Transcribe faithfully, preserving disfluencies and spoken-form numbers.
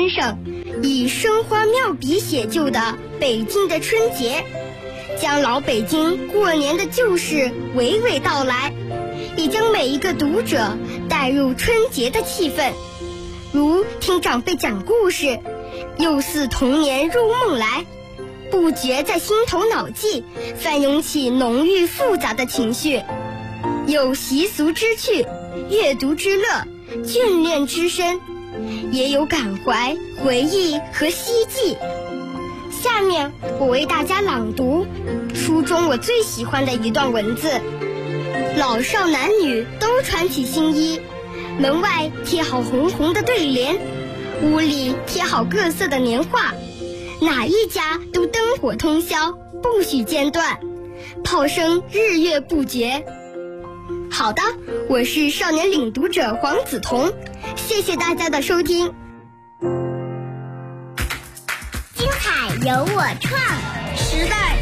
先生以生花妙笔写就的北京的春节，将老北京过年的旧事娓娓道来，也将每一个读者带入春节的气氛，如听长辈讲故事，又似童年入梦来，不觉在心头脑际翻涌起浓郁复杂的情绪，有习俗之趣，阅读之乐，眷恋之深，也有感怀、回忆和希冀。下面我为大家朗读书中我最喜欢的一段文字：老少男女都穿起新衣，门外贴好红红的对联，屋里贴好各色的年画，哪一家都灯火通宵，不许间断，炮声日月不绝。好的，我是少年领读者黄梓彤，谢谢大家的收听。 精彩由我创， 时代